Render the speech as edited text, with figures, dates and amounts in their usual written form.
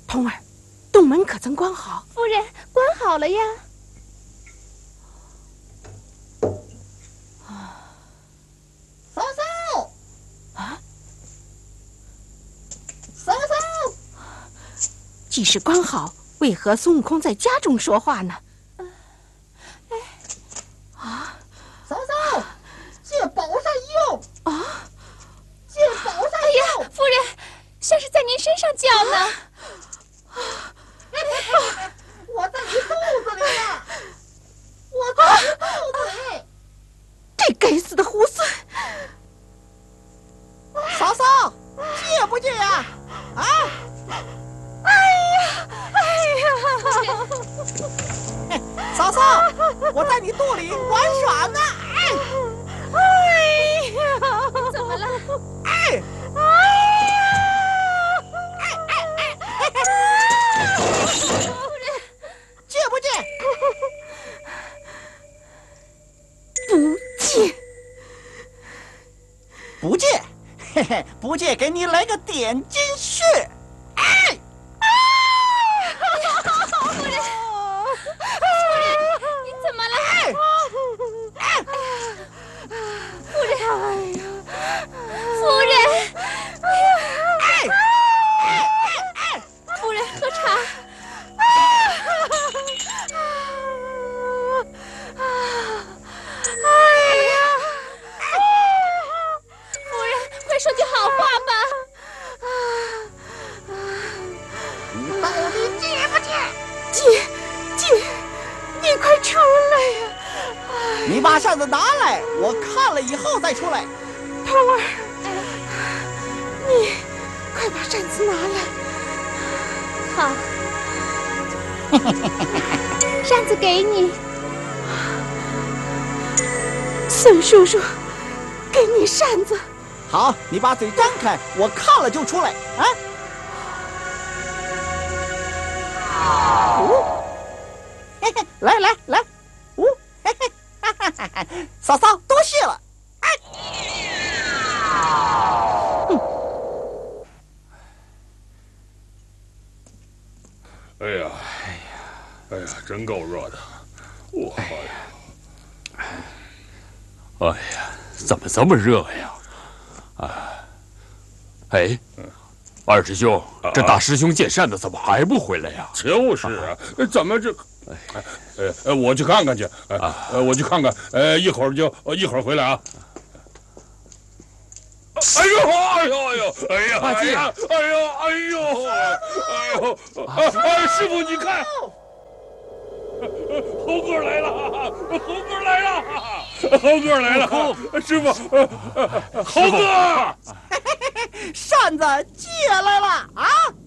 童儿，洞门可曾关好？ 夫人，关好了呀。 嫂嫂啊！ 嫂嫂， 既是关好，为何孙悟空在家中说话呢？ 嫂嫂，借宝扇用啊！ 借宝扇用！ 哎呀，夫人，像是在您身上叫呢。 我在你肚子里呢，我在你肚子里。 这该死的猢狲！ 嫂嫂，借不借呀？啊！嫂嫂，我在你肚里玩耍呢。 怎么了？ 借不借？ 不借， 不借，嘿嘿，不借，给你来个点睛穴。 你怎么了？夫人，夫人，喝茶。夫人，快说句好话吧。 你到底借不借？ 借，你快出来呀！ 你把扇子拿来，我看了以后再出来。 童儿，你快把扇子拿来。 好，扇子给你。 孙叔叔，给你扇子。 好，你把嘴张开，我看了就出来。啊！嘿嘿，来，嘿嘿，哈哈哈哈！嫂嫂多谢了。 哎呀，真够热的， 哎呀，怎么这么热呀？二师兄，这大师兄见扇子怎么还不回来呀？ 就是啊，怎么这？我去看看去。我去看看。一会儿回来啊。哎呦！师傅你看，猴哥来了！师傅，猴哥， 扇子借来了啊！